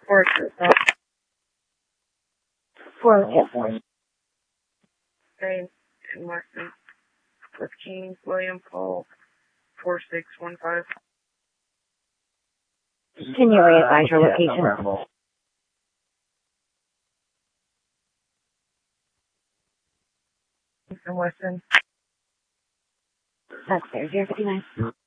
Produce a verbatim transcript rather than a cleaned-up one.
Four, Four, yeah, four. Spain and Weston. With King, William, Paul, four, six, one, five. Can you re-advise your location? And Weston. That's there, zero fifty-nine.